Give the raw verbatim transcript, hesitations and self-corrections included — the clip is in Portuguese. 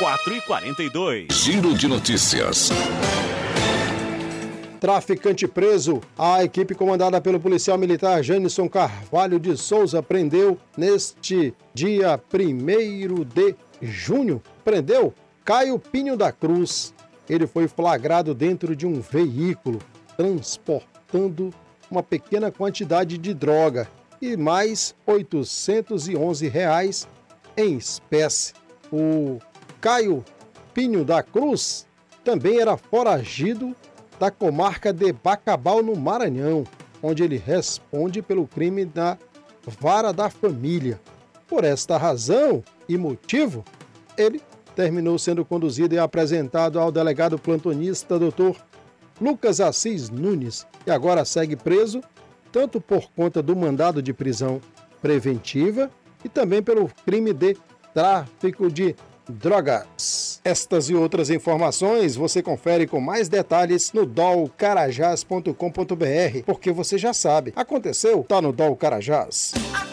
quatro e quarenta e dois. Giro de notícias. Traficante preso. A equipe comandada pelo policial militar Janison Carvalho de Souza prendeu neste dia primeiro de junho. Prendeu Caio Pinho da Cruz. Ele foi flagrado dentro de um veículo transportando uma pequena quantidade de droga e mais oitocentos e onze reais em espécie. O Caio Pinho da Cruz também era foragido da comarca de Bacabal, no Maranhão, onde ele responde pelo crime da vara da família. Por esta razão e motivo, ele terminou sendo conduzido e apresentado ao delegado plantonista doutor Lucas Assis Nunes e agora segue preso tanto por conta do mandado de prisão preventiva e também pelo crime de tráfico de drogas. Estas e outras informações você confere com mais detalhes no dol carajás ponto com ponto br, porque você já sabe, aconteceu, tá no Dol Carajás.